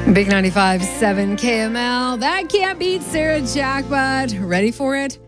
Big 95.7 KML. That can't beat Sarah Jackpot. Ready for it?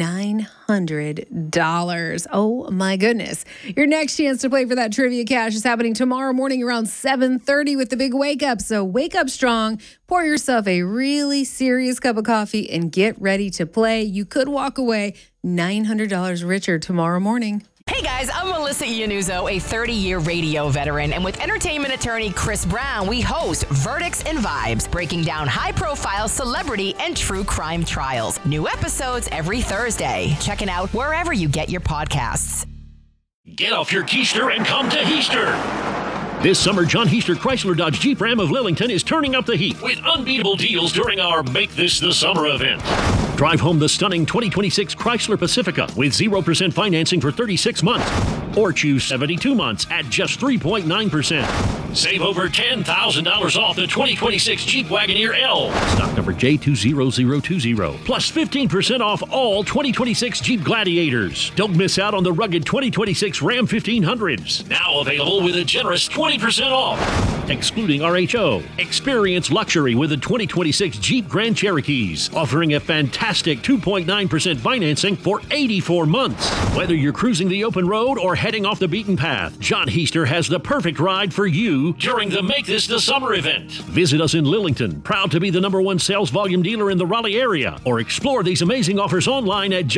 $900. Oh my goodness. Your next chance to play for that trivia cash is happening tomorrow morning around 7:30 with the big wake up. So wake up strong, pour yourself a really serious cup of coffee and get ready to play. You could walk away $900 richer tomorrow morning. Hey guys, I'm Melissa Iannuzzo, a 30-year radio veteran, and with entertainment attorney Chris Brown, we host Verdicts and Vibes, breaking down high-profile celebrity and true crime trials. New episodes every Thursday. Check it out wherever you get your podcasts. Get off your keister and come to Heister. This summer, John Heister Chrysler Dodge Jeep Ram of Lillington is turning up the heat with unbeatable deals during our Make This the Summer event. Drive home the stunning 2026 Chrysler Pacifica with 0% financing for 36 months, or choose 72 months at just 3.9%. Save over $10,000 off the 2026 Jeep Wagoneer L, stock number J20020, plus 15% off all 2026 Jeep Gladiators. Don't miss out on the rugged 2026 Ram 1500s, now available with a generous 20% off, excluding RHO. Experience luxury with the 2026 Jeep Grand Cherokees, offering a fantastic 2.9% financing for 84 months. Whether you're cruising the open road or heading off the beaten path, John Heister has the perfect ride for you during the Make This the Summer event. Visit us in Lillington, proud to be the #1 sales volume dealer in the Raleigh area, or explore these amazing offers online at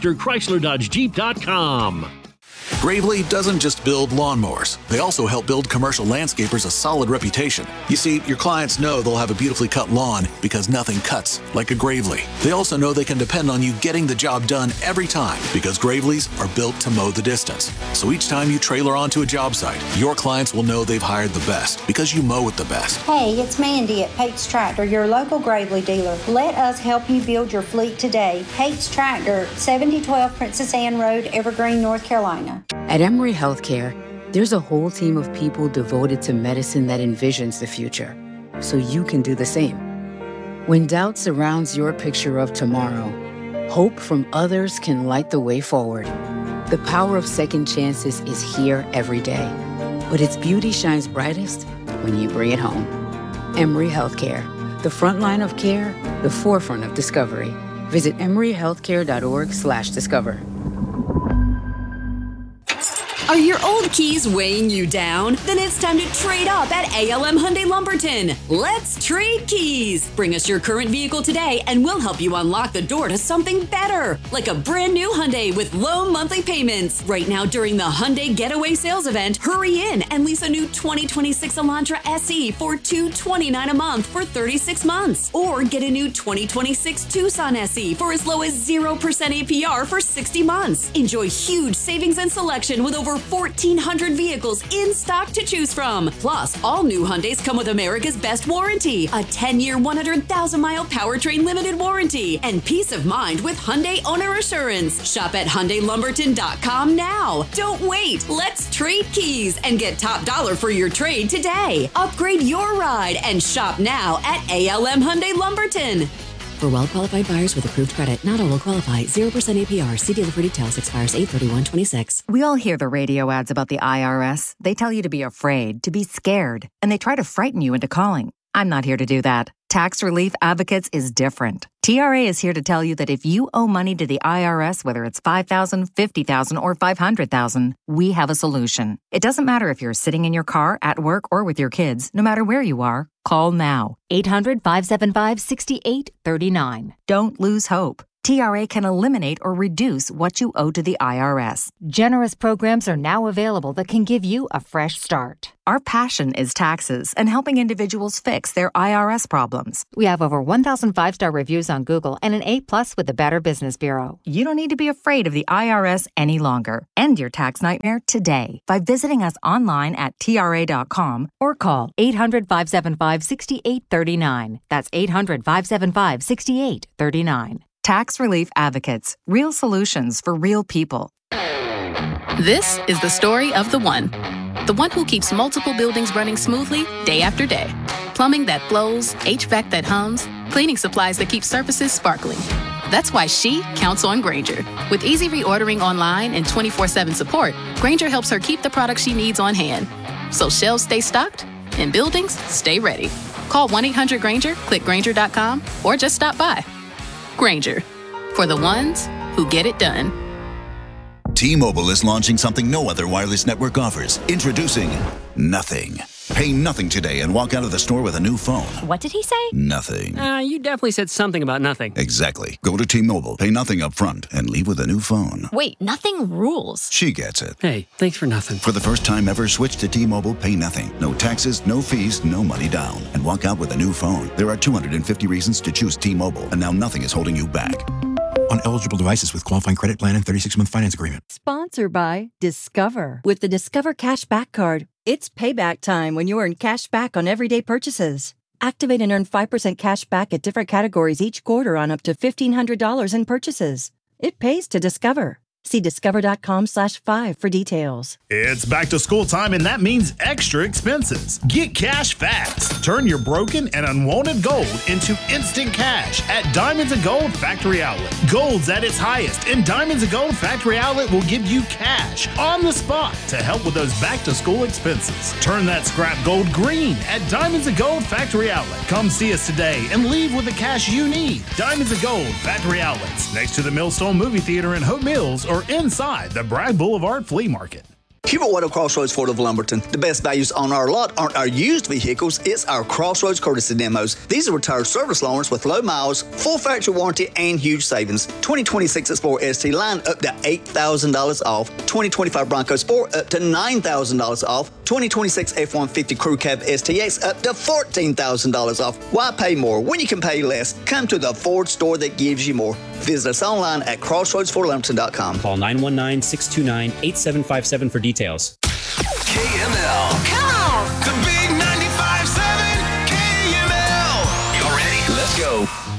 JohnHeisterChryslerDodgeJeep.com. Gravely doesn't just build lawnmowers. They also help build commercial landscapers a solid reputation. You see, your clients know they'll have a beautifully cut lawn because nothing cuts like a Gravely. They also know they can depend on you getting the job done every time because Gravely's are built to mow the distance. So each time you trailer onto a job site, your clients will know they've hired the best because you mow with the best. Hey, it's Mandy at Pates Tractor, your local Gravely dealer. Let us help you build your fleet today. Pates Tractor, 7012 Princess Anne Road, Evergreen, North Carolina. At Emory Healthcare, there's a whole team of people devoted to medicine that envisions the future, so you can do the same. When doubt surrounds your picture of tomorrow, hope from others can light the way forward. The power of second chances is here every day, but its beauty shines brightest when you bring it home. Emory Healthcare, the front line of care, the forefront of discovery. Visit emoryhealthcare.org/discover. Are your old keys weighing you down? Then it's time to trade up at ALM Hyundai Lumberton. Let's trade keys. Bring us your current vehicle today and we'll help you unlock the door to something better, like a brand new Hyundai with low monthly payments. Right now during the Hyundai Getaway Sales Event, hurry in and lease a new 2026 Elantra SE for $229 a month for 36 months. Or get a new 2026 Tucson SE for as low as 0% APR for 60 months. Enjoy huge savings and selection with over 1,400 vehicles in stock to choose from. Plus, all new Hyundais come with America's Best Warranty, a 10-year, 100,000-mile powertrain limited warranty, and peace of mind with Hyundai Owner Assurance. Shop at HyundaiLumberton.com now. Don't wait. Let's trade keys and get top dollar for your trade today. Upgrade your ride and shop now at ALM Hyundai Lumberton. For well-qualified buyers with approved credit, not all will qualify. 0% APR. See dealer for details. Expires 8/31/26. We all hear the radio ads about the IRS. They tell you to be afraid, to be scared, and they try to frighten you into calling. I'm not here to do that. Tax Relief Advocates is different. TRA is here to tell you that if you owe money to the IRS, whether it's $5,000, $50,000, or $500,000, we have a solution. It doesn't matter if you're sitting in your car, at work, or with your kids. No matter where you are, call now. 800-575-6839. Don't lose hope. TRA can eliminate or reduce what you owe to the IRS. Generous programs are now available that can give you a fresh start. Our passion is taxes and helping individuals fix their IRS problems. We have over 1,000 5-star reviews on Google and an A+ with the Better Business Bureau. You don't need to be afraid of the IRS any longer. End your tax nightmare today by visiting us online at TRA.com or call 800-575-6839. That's 800-575-6839. Tax Relief Advocates. Real solutions for real people. This is the story of the one who keeps multiple buildings running smoothly day after day. Plumbing that flows, HVAC that hums, cleaning supplies that keep surfaces sparkling. That's why she counts on Grainger. With easy reordering online and 24/7 support, Grainger helps her keep the products she needs on hand. So shelves stay stocked and buildings stay ready. Call 1-800-GRANGER, click Grainger.com, or just stop by. Grainger, for the ones who get it done. T-Mobile is launching something no other wireless network offers. Introducing Nothing. Pay nothing today and walk out of the store with a new phone. What did he say? Nothing. You definitely said something about nothing. Exactly. Go to T-Mobile, pay nothing up front, and leave with a new phone. Wait, nothing rules. She gets it. Hey, thanks for nothing. For the first time ever, switch to T-Mobile, pay nothing. No taxes, no fees, no money down. And walk out with a new phone. There are 250 reasons to choose T-Mobile, and now nothing is holding you back. On eligible devices with qualifying credit plan and 36-month finance agreement. Sponsored by Discover. With the Discover Cashback Card, it's payback time when you earn cash back on everyday purchases. Activate and earn 5% cash back at different categories each quarter on up to $1,500 in purchases. It pays to Discover. See discover.com/5 for details. It's back to school time, and that means extra expenses. Get cash fast. Turn your broken and unwanted gold into instant cash at Diamonds and Gold Factory Outlet. Gold's at its highest, and Diamonds and Gold Factory Outlet will give you cash on the spot to help with those back to school expenses. Turn that scrap gold green at Diamonds and Gold Factory Outlet. Come see us today and leave with the cash you need. Diamonds and Gold Factory Outlets, next to the Millstone Movie Theater in Hope Mills, or inside the Bragg Boulevard Flea Market. Here at Water Crossroads Ford of Lumberton, the best values on our lot aren't our used vehicles, it's our Crossroads Courtesy Demos. These are retired service loaners with low miles, full factory warranty, and huge savings. 2026 Explorer ST line up to $8,000 off. 2025 Bronco Sport up to $9,000 off. 2026 F-150 Crew Cab STX up to $14,000 off. Why pay more when you can pay less? Come to the Ford store that gives you more. Visit us online at crossroadsfordlumpton.com. Call 919-629-8757 for details. KML. Come on! The big 95.7 KML. Y'all ready? Let's go.